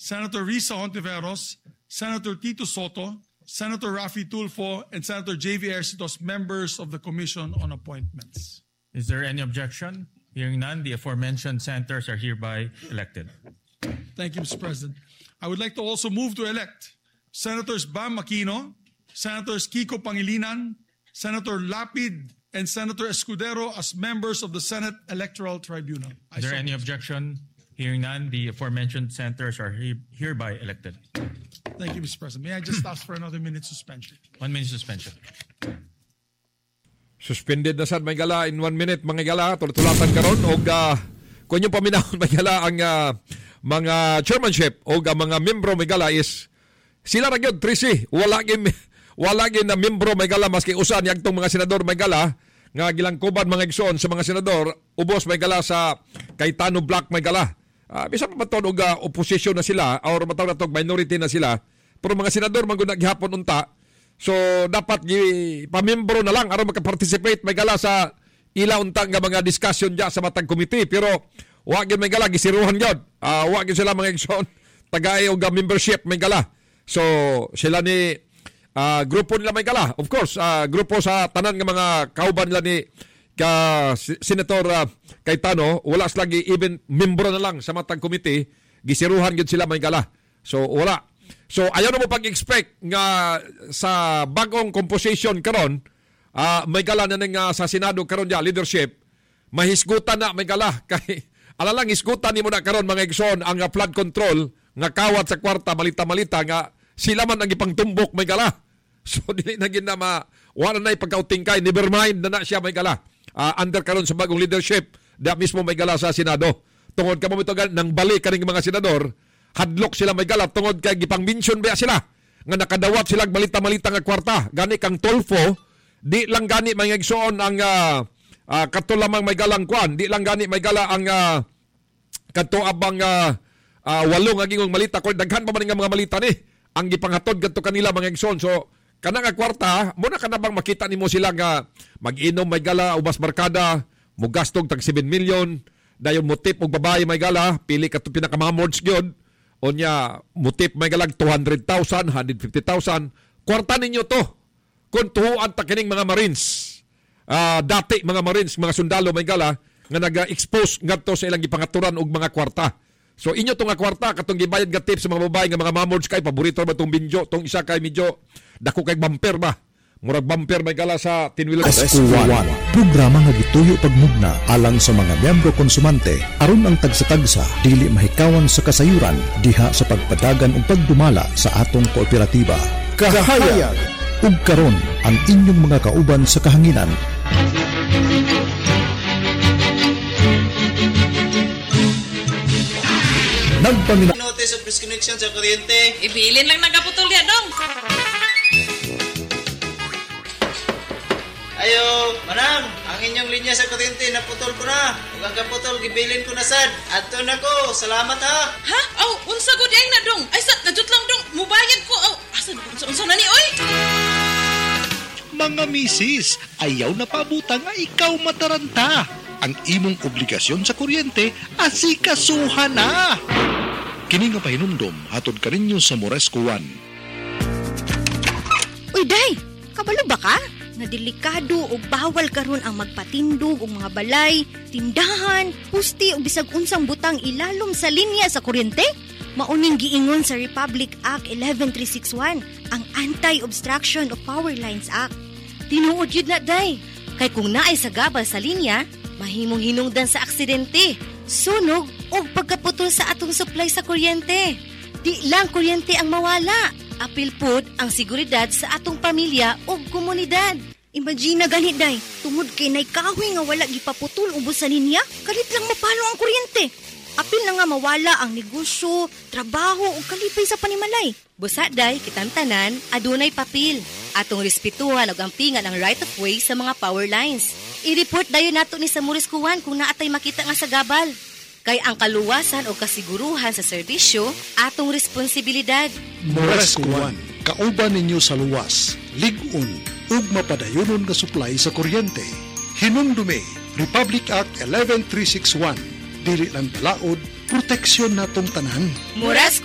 Senator Risa Hontiveros, Senator Tito Soto, Senator Raffy Tulfo, and Senator J.V. Ercitos, members of the Commission on Appointments. Is there any objection? Hearing none, the aforementioned senators are hereby elected. Thank you, Mr. President. I would like to also move to elect Senators Bam Aquino, Senators Kiko Pangilinan, Senator Lapid, and Senator Escudero as members of the Senate Electoral Tribunal. Is there any objection? Hearing none, the aforementioned senators are hereby elected. Thank you, Mr. President. May I just ask for another minute suspension? 1 minute suspension. Suspended na sad may gala in 1 minute mga gala tulatan karon og kun yung paminahon may gala ang mga chairmanship o mga membro may gala is sila ra gyud 13 wala gyud na membro may gala maski usa niadtong mga senador may gala nga gilangkuban mga igsoon sa mga senador ubos may gala sa Cayetano Black may gala. Bisan pa matod og opposition na sila or matawag na minority na sila pero mga senador man gud gihapon unta. So dapat pamembro na lang aron maka-participate may gala sa ila unta nga mga discussion diya sa matag committee pero wa gyud may gala gisiruhan gyud. Wa gyud sila mga igsoon tagay og membership may gala. So sila ni grupo nila may gala. Of course, grupo sa tanan nga mga kauban nila ni Senator Cayetano wala lagi even membro na lang sa matag committee gisiruhan gyud sila may gala. So wala. So ayaw na mo pag-expect nga sa bagong composition karon may gala na nga sa Senado karon ya leadership mahisgutan na may gala kay alalang hisgutan nimo na karon mga igsoon ang flood control nga kawat sa kwarta malita-malita nga sila man ang ipangtumbok may gala. So dili na gid na wala na ipagkauting kay never mind na siya may gala. Under karon sa bagong leadership da mismo may gala sa Senado. Tungod ka mo nang balik kaning mga senador hadlok sila may gala tungod kay gipang-mention ba sila nga nakadawat sila malita-malita nga kwarta gani kang Tulfo di lang gani mga igsoon ang kadto lamang may galang kwan di lang gani may gala ang kadto abang walong nga gingong malita ko daghan pa man nga mga malita ni ang gipanghatod kadto kanila mga igsoon. So kana nga kwarta mo na kana bang makita nimo sila nga mag-inom may gala ubas barkada mo gastog tag 7 million dayon mo tip og babae may gala pili kadto pinakamamords gyud onya mutip may galag 200,000, 150,000. Kwarta ninyo to. Kung tuhuan ta kining mga Marines. Dati mga Marines, mga sundalo may gala nga naga-expose ngadto sa ilang gipangaturan og mga kwarta. So inyo to nga kwarta katong gibayad nga tip sa mga babae nga mga mamords kay paborito ba tong binjo, tong isa kay medyo dako kay bumper ba. Murag bumper may gala sa tinwilo. SQ1, programa nga gituyo pagmugna alang sa mga miyembro konsumante aron ang tagsa-tagsa dili mahikawan sa kasayuran diha sa pagpadagan ug pagdumala sa atong kooperatiba. Kahayag ug karon ang inyong mga kauban sa kahanginan. Notice of disconnection sa kuryente. Ibilin lang nagaputol yan dong. Ayo, manang, ang inyong linya sa kuryente naputol ko na. Ug ang kaputol gibilin ko na sad. Adto na ko. Salamat ha. Ha? Aw, unsa gud ay na dong. Ay sad kadut lang dong. Mubayad ko. Aw, asa unsa na ni oy? Mga misis, ayaw na pabuta nga ikaw mataranta. Ang imong obligasyon sa kuryente, asikasuhan na. Kini nga pahinumdom, hatod ka ninyo sa Moresco 1. Uy, day! Kabalo ba ka? Nga delikado o bawal karon ang magpatindog o mga balay, tindahan, pusti o bisag unsang butang ilalom sa linya sa kuryente? Mauning giingon sa Republic Act 11361, ang Anti-Obstruction of Power Lines Act. Tinuod yun na, day. Kay kung naay sa gabal sa linya, mahimong hinungdan sa aksidente, sunog o pagkaputol sa atong supply sa kuryente. Di lang kuryente ang mawala. Apil pod ang seguridad sa atong pamilya o komunidad. Imagine na ganit, day. Tungod kay naikahoy nga wala gipaputol ubos sa linya, kalit lang mapalo ang kuryente. Apil na nga mawala ang negosyo, trabaho o kalipay sa panimalay. Busa, day, kitantanan, adunay papil. Atong respetuhan o gampingan ang right of way sa mga power lines. I-report dayon nato ni sa Moresco 1 kung naatay makita nga sa gabal. Kay ang kaluwasan o kasiguruhan sa serbisyo, atong responsibilidad. Moresco 1, kauban ninyo sa luwas, ligon, ug mapadayonon nga supply sa kuryente. Hinumdume, Republic Act 11361. Dili lang balaod, proteksyon natong tanan. Moresco